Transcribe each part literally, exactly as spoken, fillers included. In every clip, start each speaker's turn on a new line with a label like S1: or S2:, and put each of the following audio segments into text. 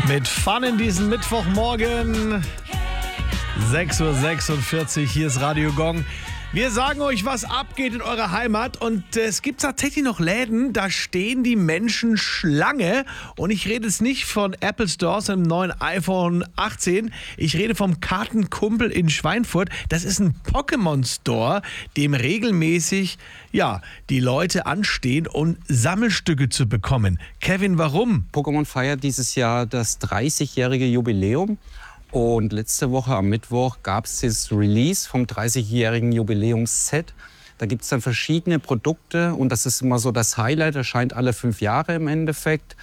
S1: Mit Fun in diesem Mittwochmorgen. sechs Uhr sechsundvierzig, hier ist Radio Gong. Wir sagen euch, was abgeht in eurer Heimat, und es gibt tatsächlich noch Läden, da stehen die Menschen Schlange, und ich rede jetzt nicht von Apple Stores im neuen iPhone achtzehn, ich rede vom Kartenkumpel in Schweinfurt. Das ist ein Pokémon Store, dem regelmäßig ja, die Leute anstehen, um Sammelstücke zu bekommen. Kevin, warum?
S2: Pokémon feiert dieses Jahr das dreißigjährige Jubiläum. Und letzte Woche am Mittwoch gab es das Release vom dreißigjährigen Jubiläumsset. Da gibt es dann verschiedene Produkte, und das ist immer so das Highlight. Erscheint alle fünf Jahre im Endeffekt.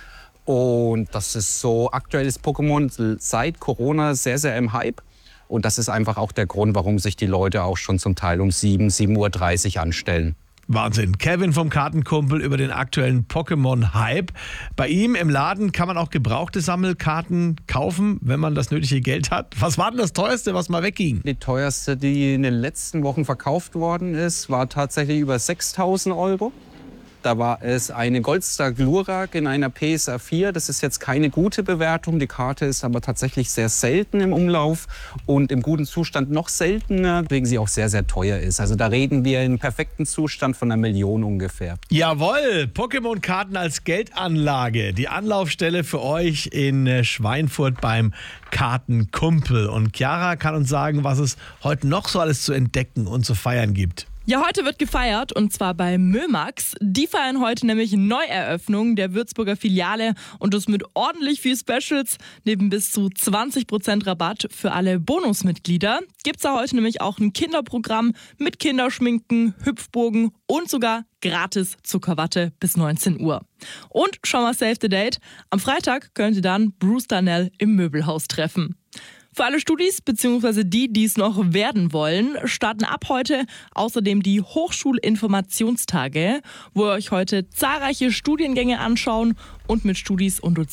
S2: Und das ist so aktuelles Pokémon seit Corona sehr, sehr im Hype. Und das ist einfach auch der Grund, warum sich die Leute auch schon zum Teil um sieben, sieben Uhr dreißig anstellen.
S1: Wahnsinn. Kevin vom Kartenkumpel über den aktuellen Pokémon-Hype. Bei ihm im Laden kann man auch gebrauchte Sammelkarten kaufen, wenn man das nötige Geld hat. Was war denn das teuerste, was mal wegging?
S2: Die teuerste, die in den letzten Wochen verkauft worden ist, war tatsächlich über sechstausend Euro. Da war es eine Goldstar Glurak in einer P S A vier. Das ist jetzt keine gute Bewertung. Die Karte ist aber tatsächlich sehr selten im Umlauf und im guten Zustand noch seltener, weswegen sie auch sehr, sehr teuer ist. Also da reden wir im perfekten Zustand von einer Million ungefähr.
S1: Jawohl, Pokémon-Karten als Geldanlage. Die Anlaufstelle für euch in Schweinfurt beim Kartenkumpel. Und Chiara kann uns sagen, was es heute noch so alles zu entdecken und zu feiern gibt.
S3: Ja, heute wird gefeiert, und zwar bei Mömax. Die feiern heute nämlich Neueröffnung der Würzburger Filiale, und das mit ordentlich viel Specials. Neben bis zu zwanzig Prozent Rabatt für alle Bonusmitglieder gibt's da heute nämlich auch ein Kinderprogramm mit Kinderschminken, Hüpfbogen und sogar gratis Zuckerwatte bis neunzehn Uhr. Und schon mal save the date. Am Freitag könnt ihr dann Bruce Darnell im Möbelhaus treffen. Für alle Studis bzw. die, die es noch werden wollen, starten ab heute außerdem die Hochschulinformationstage, wo ihr euch heute zahlreiche Studiengänge anschauen und mit Studis und Dozenten